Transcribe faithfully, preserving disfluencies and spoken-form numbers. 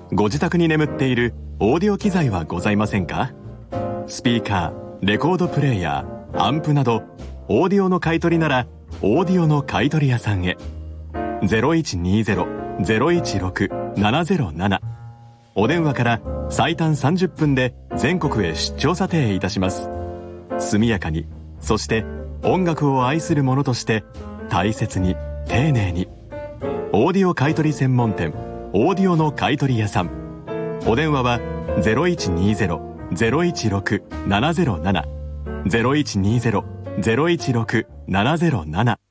ご自宅に眠っているオーディオ機材はございませんか？スピーカー、レコードプレーヤー、アンプなどオーディオの買い取りならオーディオの買い取り屋さんへ。 ゼロいちにゼロ ゼロいちろく ななゼロなな、お電話から最短さんじゅっぷんで全国へ出張査定いたします。速やかに、そして音楽を愛する者として大切に丁寧に。オーディオ買取専門店オーディオの買取屋さん。お電話は ゼロいちにゼロ ゼロいちろく ななゼロなな ゼロいちにゼロ ゼロいちろく ななゼロなな